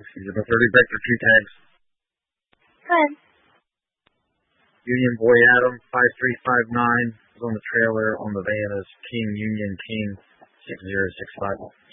Excuse me, 30 Vector 2 tags. Good. Union Boy Adam 5359 is on the trailer. On the van is King Union King 6065.